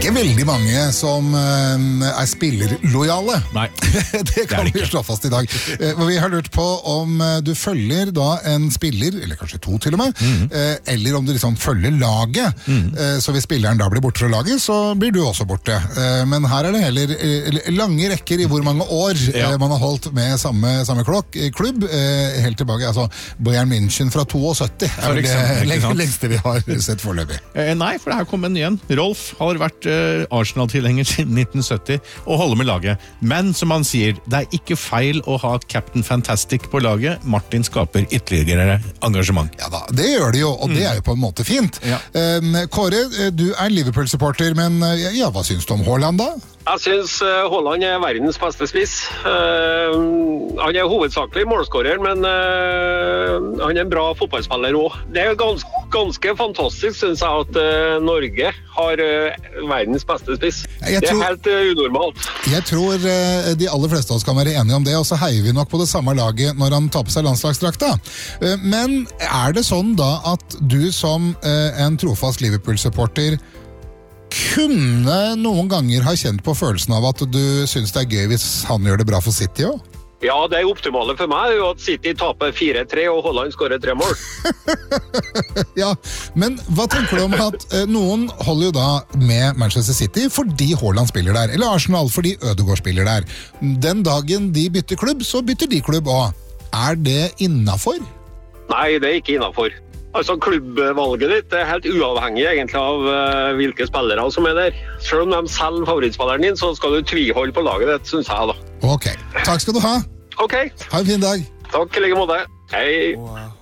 ikke veldig mange som spillerlojale. Nei, det kan vi slå fast i dag. Vi har lurt på om du følger da en spiller, eller kanskje to til og med, eller om du liksom følger laget. Så hvis spilleren da blir borte fra laget, så blir du også borte. Men her er det heller lange rekker i hvor mange år man har holdt med samme klubb. Helt tilbake, altså Bayern München fra 72 er det lengste vi har sett foreløpig. Nei, for det her kom en igjen. Rolf har vært Arsenal-tilhenger siden 1970 og holder med laget. Men som han sier, det er ikke feil å ha Captain Fantastic på laget. Martin skaper ytterligere engasjement. Ja da, det gjør det jo, og det er jo på en måte fint. Ja. Kåre, du er Liverpool-supporter, men hva synes du om Haaland da? Jeg synes Haaland er verdens beste spiss. Han er hovedsakelig målskårer, men han er en bra fotballspiller også. Det er ganske fantastisk, synes jeg, at Norge har verdens beste spiss. Det er helt unormalt. Jeg tror de aller fleste av oss kan være enige om det, og så heier vi nok på det samme laget når han tar på seg landslagsdrakta. Men er det sånn da at du som en trofast Liverpool-supporter kunne noen ganger ha kjent på følelsen av at du synes det er gøy hvis han gjør det bra for City også? Ja, det optimale for meg er jo at City taper 4-3 og Haaland skårer 3 mål. Ja, men hva tenker du om at noen holder jo da med Manchester City fordi Haaland spiller der, eller Arsenal fordi Ødegaard spiller der. Den dagen de bytter klubb, så bytter de klubb også. Er det innenfor? Nei, det er ikke innenfor. Altså, klubbvalget ditt er helt uavhengig egentlig av hvilke spillere som er der. Selv om de selger favorittspilleren din, så skal du tviholde på laget ditt, synes jeg da. Ok, takk skal du ha. Ok. Ha en fin dag. Takk, i like måte. Hei.